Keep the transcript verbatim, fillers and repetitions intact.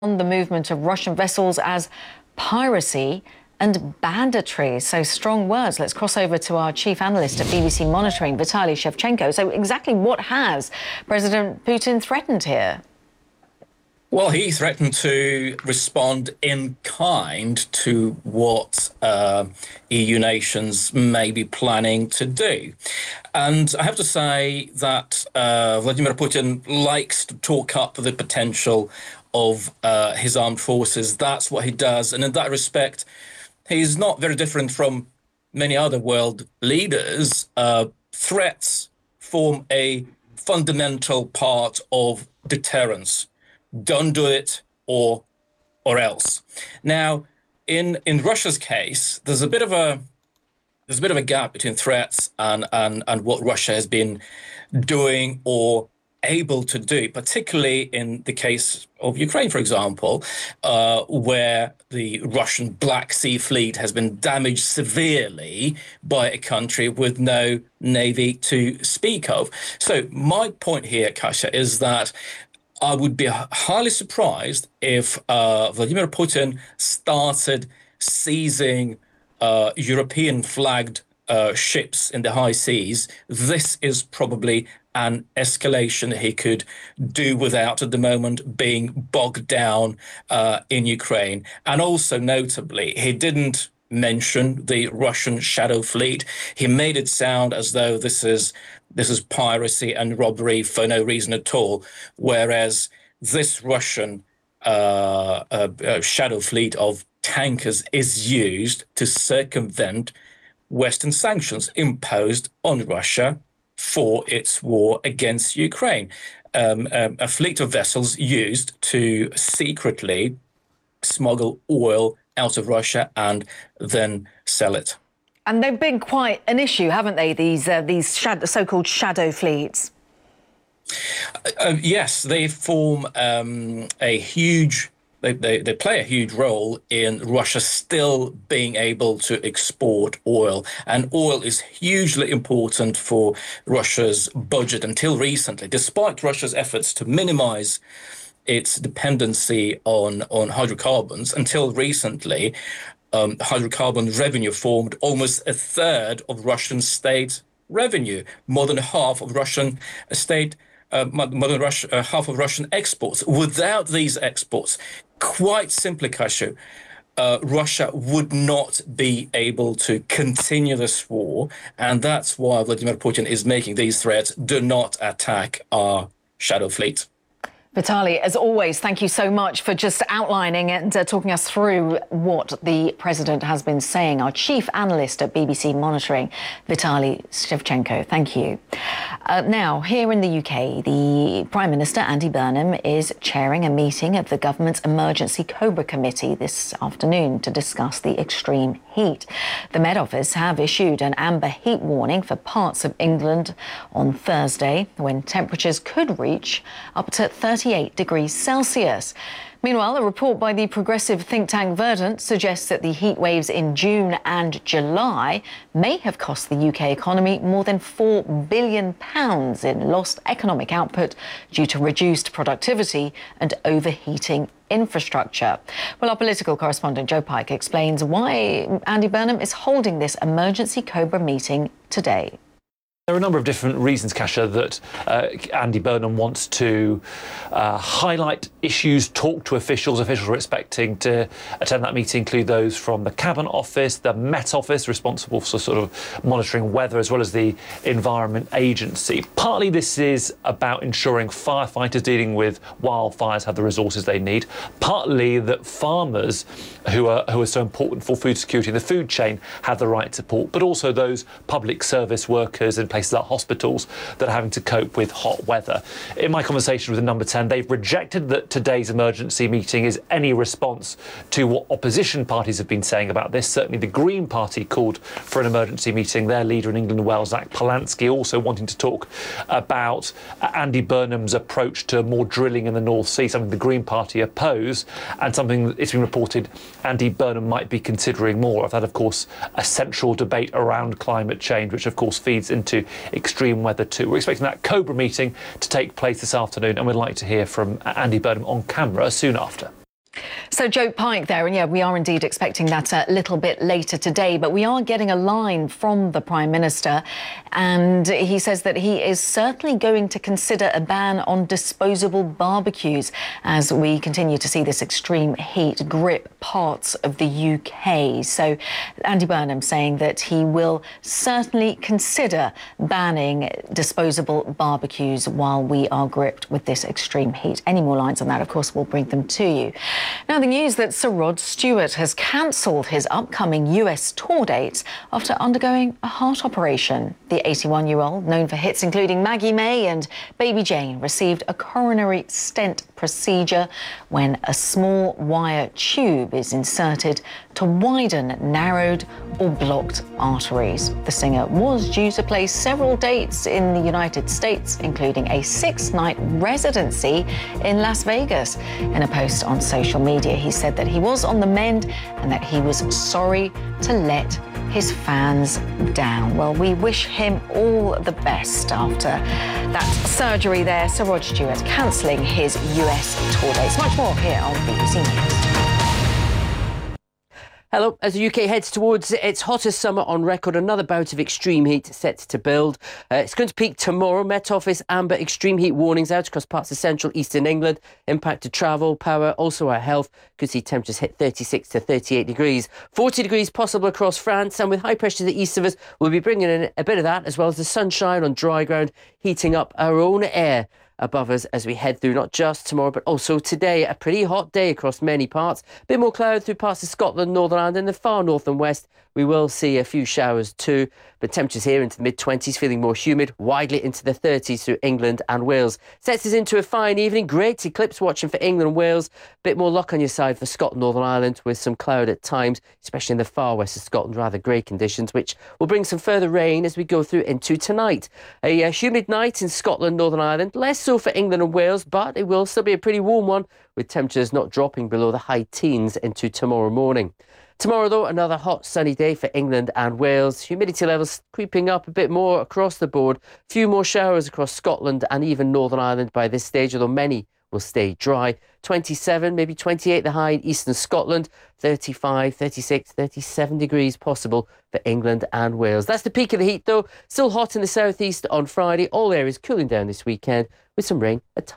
on the movement of Russian vessels as piracy and banditry. So strong words. Let's cross over to our chief analyst at B B C Monitoring, Vitaly Shevchenko. So exactly what has President Putin threatened here? Well, he threatened to respond in kind to what uh, E U nations may be planning to do. And I have to say that uh, Vladimir Putin likes to talk up the potential of uh, his armed forces. That's what he does. And in that respect, he's not very different from many other world leaders. Uh, threats form a fundamental part of deterrence. Don't do it or or else. Now, in in Russia's case, there's a bit of a there's a bit of a gap between threats and and and what Russia has been doing or able to do, particularly in the case of Ukraine, for example, uh, where the Russian Black Sea Fleet has been damaged severely by a country with no navy to speak of. So my point here, Kasia, is that I would be highly surprised if uh, Vladimir Putin started seizing uh, European-flagged uh, ships in the high seas. This is probably an escalation he could do without, at the moment, being bogged down uh, in Ukraine. And also, notably, he didn't mention the Russian shadow fleet. He made it sound as though this is this is piracy and robbery for no reason at all, whereas this Russian uh, uh, uh, shadow fleet of tankers is used to circumvent Western sanctions imposed on Russia for its war against Ukraine. Um, um, a fleet of vessels used to secretly smuggle oil out of Russia and then sell it. And they've been quite an issue, haven't they, these uh, these shad- so-called shadow fleets? Uh, yes, they form um, a huge, they, they, they play a huge role in Russia still being able to export oil. And oil is hugely important for Russia's budget until recently, despite Russia's efforts to minimize its dependency on, on hydrocarbons. Until recently, um, hydrocarbon revenue formed almost a third of Russian state revenue, more than half of Russian state, uh, more than Russia, uh, half of Russian exports. Without these exports, quite simply, Kasia, uh, Russia would not be able to continue this war. And that's why Vladimir Putin is making these threats: do not attack our shadow fleet. Vitaly, as always, thank you so much for just outlining and uh, talking us through what the president has been saying. Our chief analyst at B B C Monitoring, Vitaly Shevchenko. Thank you. Uh, now, here in the U K, the Prime Minister, Andy Burnham, is chairing a meeting of the government's Emergency Cobra Committee this afternoon to discuss the extreme heat. The Met Office have issued an amber heat warning for parts of England on Thursday, when temperatures could reach up to thirty-eight degrees Celsius. Meanwhile, a report by the progressive think tank Verdant suggests that the heat waves in June and July may have cost the U K economy more than four billion pounds in lost economic output due to reduced productivity and overheating infrastructure. Well, our political correspondent Joe Pike explains why Andy Burnham is holding this emergency Cobra meeting today. There are a number of different reasons, Kasia, that uh, Andy Burnham wants to uh, highlight issues, talk to officials. Officials are expecting to attend that meeting include those from the Cabinet Office, the Met Office, responsible for sort of monitoring weather, as well as the Environment Agency. Partly this is about ensuring firefighters dealing with wildfires have the resources they need. Partly that farmers, who are, who are so important for food security in the food chain, have the right support, but also those public service workers in places like hospitals that are having to cope with hot weather. In my conversation with the Number ten, they've rejected that today's emergency meeting is any response to what opposition parties have been saying about this. Certainly the Green Party called for an emergency meeting. Their leader in England and Wales, Zach Polanski, also wanting to talk about Andy Burnham's approach to more drilling in the North Sea, something the Green Party oppose, and something it's been reported Andy Burnham might be considering more of that, of course, a central debate around climate change, which of course feeds into extreme weather too. We're expecting that Cobra meeting to take place this afternoon, and we'd like to hear from Andy Burnham on camera soon after. So Joe Pike there, and yeah, we are indeed expecting that a little bit later today, but we are getting a line from the Prime Minister, and he says that he is certainly going to consider a ban on disposable barbecues as we continue to see this extreme heat grip parts of the U K. So Andy Burnham saying that he will certainly consider banning disposable barbecues while we are gripped with this extreme heat. Any more lines on that, of course, we'll bring them to you. Now, the news that Sir Rod Stewart has cancelled his upcoming U S tour dates after undergoing a heart operation. The eighty-one-year-old, known for hits including Maggie May and Baby Jane, received a coronary stent procedure when a small wire tube is inserted to widen narrowed or blocked arteries. The singer was due to play several dates in the United States, including a six-night residency in Las Vegas. In a post on social media, he said that he was on the mend and that he was sorry to let his fans down. Well, we wish him all the best after that surgery there. Sir Rod Stewart cancelling his U S tour dates. Much more here on B B C News. Hello. As the U K heads towards its hottest summer on record, another bout of extreme heat set to build. Uh, it's going to peak tomorrow. Met Office amber extreme heat warnings out across parts of central eastern England. Impact to travel, power, also our health. Could see temperatures hit thirty-six to thirty-eight degrees. forty degrees possible across France, and with high pressure to the east of us, we'll be bringing in a bit of that, as well as the sunshine on dry ground, heating up our own air above us as we head through not just tomorrow but also today. A pretty hot day across many parts. A bit more cloud through parts of Scotland, Northern Ireland and the far north and west. We will see a few showers too, but temperatures here into the mid twenties, feeling more humid, widely into the thirties through England and Wales. Sets us into a fine evening. Great eclipse watching for England and Wales. Bit more luck on your side for Scotland, Northern Ireland, with some cloud at times, especially in the far west of Scotland. Rather grey conditions, which will bring some further rain as we go through into tonight. A uh, humid night in Scotland, Northern Ireland. Less so for England and Wales, but it will still be a pretty warm one, with temperatures not dropping below the high teens into tomorrow morning. Tomorrow, though, another hot sunny day for England and Wales. Humidity levels creeping up a bit more across the board. A few more showers across Scotland and even Northern Ireland by this stage, although many will stay dry. twenty-seven, maybe twenty-eight the high in eastern Scotland. thirty-five, thirty-six, thirty-seven degrees possible for England and Wales. That's the peak of the heat, though. Still hot in the southeast on Friday. All areas cooling down this weekend with some rain at times.